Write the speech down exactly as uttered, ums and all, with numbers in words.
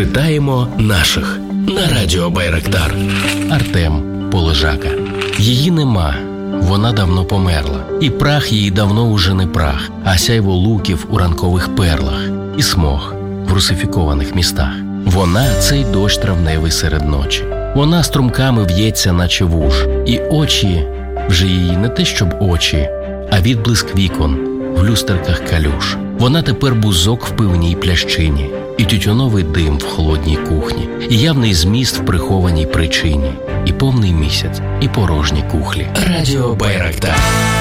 Читаємо наших на радіо Байрактар. Артем Полежака. Її нема, вона давно померла. І прах її давно уже не прах, а сяйво луків у ранкових перлах. І смог в русифікованих містах. Вона – цей дощ травневий серед ночі. Вона струмками в'ється, наче вуж. І очі, вже її не те щоб очі, а відблиск вікон в люстерках калюш. Вона тепер бузок в пивній плящині, і тютюновий дим в холодній кухні, і явний зміст в прихованій причині, і повний місяць, і порожні кухлі. Радіо Байрактар.